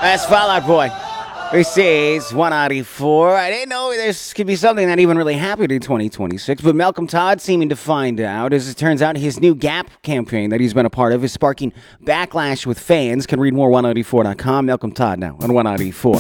That's Fall Out Boy. This is 194. I didn't know this could be something that even really happened in 2026, but Malcolm Todd seeming to find out. As it turns out, his new Gap campaign that he's been a part of is sparking backlash with fans. Can read more 194.com. Malcolm Todd now on 194.